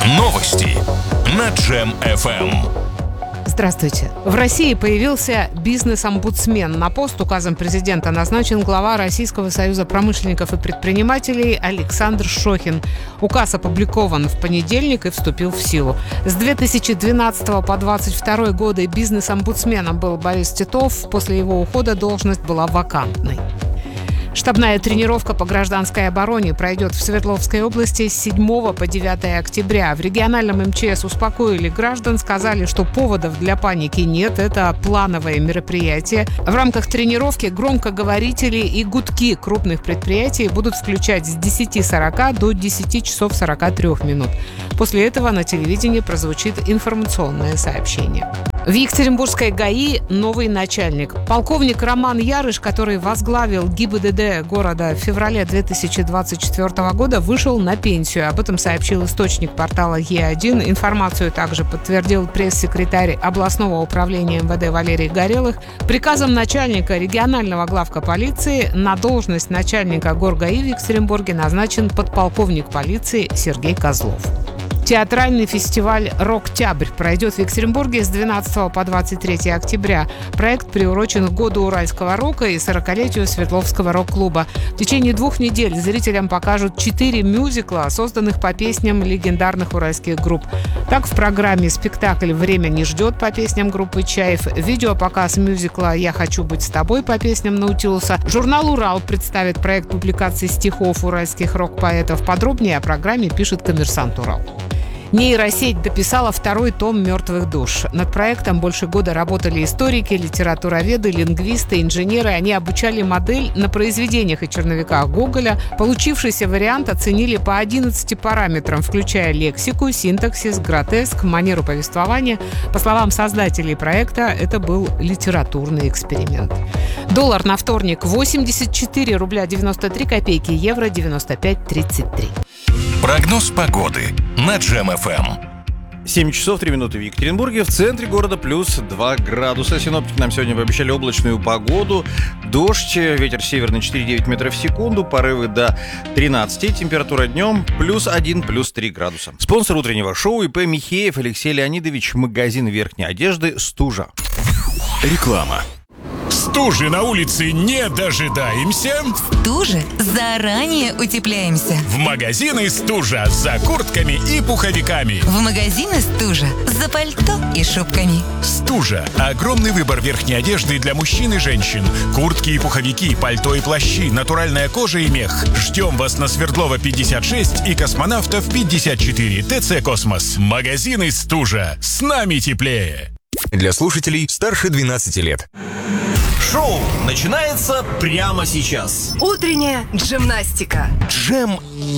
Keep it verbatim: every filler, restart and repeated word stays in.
Новости на Джем эф эм. Здравствуйте. В России появился бизнес-омбудсмен. На пост указом президента назначен глава Российского союза промышленников и предпринимателей Александр Шохин. Указ опубликован в понедельник и вступил в силу. С две тысячи двенадцатого по двадцать второй годы бизнес-омбудсменом был Борис Титов. После его ухода должность была вакантной. Штабная тренировка по гражданской обороне пройдет в Свердловской области с седьмого по девятое октября. В региональном эм че эс успокоили граждан, сказали, что поводов для паники нет, это плановое мероприятие. В рамках тренировки громкоговорители и гудки крупных предприятий будут включать с десяти сорока до десяти часов сорока трёх минут. После этого на телевидении прозвучит информационное сообщение. В Екатеринбургской ГАИ новый начальник. Полковник Роман Ярыш, который возглавил ГИБДД города в феврале две тысячи двадцать четвёртого года, вышел на пенсию. Об этом сообщил источник портала Е один. Информацию также подтвердил пресс-секретарь областного управления эм вэ дэ Валерий Горелых. Приказом начальника регионального главка полиции на должность начальника ГорГАИ в Екатеринбурге назначен подполковник полиции Сергей Козлов. Театральный фестиваль «Роктябрь» пройдет в Екатеринбурге с двенадцатого по двадцать третье октября. Проект приурочен к году уральского рока и сорокалетию Свердловского рок-клуба. В течение двух недель зрителям покажут четыре мюзикла, созданных по песням легендарных уральских групп. Так, в программе спектакль «Время не ждет» по песням группы «Чаев», видеопоказ мюзикла «Я хочу быть с тобой» по песням Наутилуса. Журнал «Урал» представит проект публикации стихов уральских рок-поэтов. Подробнее о программе пишет «Коммерсант Урал». Нейросеть дописала второй том «Мертвых душ». Над проектом больше года работали историки, литературоведы, лингвисты, инженеры. Они обучали модель на произведениях и черновиках Гоголя. Получившийся вариант оценили по одиннадцати параметрам, включая лексику, синтаксис, гротеск, манеру повествования. По словам создателей проекта, это был литературный эксперимент. Доллар на вторник восемьдесят четыре рубля девяносто три копейки, евро девяносто пять тридцать три. Прогноз погоды на Джем эф эм. семь часов три минуты в Екатеринбурге. В центре города плюс два градуса. Синоптики нам сегодня пообещали облачную погоду. Дождь, ветер северный четыре-девять метров в секунду, порывы до тринадцати. Температура днем плюс один, плюс три градуса. Спонсор утреннего шоу ИП Михеев Алексей Леонидович, магазин верхней одежды «Стужа». Реклама. Стужи на улице не дожидаемся. Стужи заранее утепляемся. В магазины «Стужа» за куртками и пуховиками. В магазины «Стужа» за пальто и шубками. «Стужа» – огромный выбор верхней одежды для мужчин и женщин. Куртки и пуховики, пальто и плащи, натуральная кожа и мех. Ждем вас на Свердлова пятьдесят шесть и Космонавтов пятьдесят четыре. ТЦ «Космос». Магазины «Стужа». С нами теплее. Для слушателей старше двенадцати лет. Шоу начинается прямо сейчас. Утренняя гимнастика. Джем